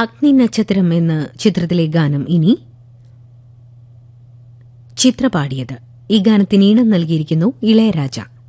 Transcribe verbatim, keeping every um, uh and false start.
അഗ്നി നക്ഷത്രം എന്ന ചിത്രത്തിലെ ഗാനം ഇനി ചിത്ര പാടിയത്. ഈ ഗാനത്തിന് ഈണം നൽകിയിരിക്കുന്നു ഇളയരാജ.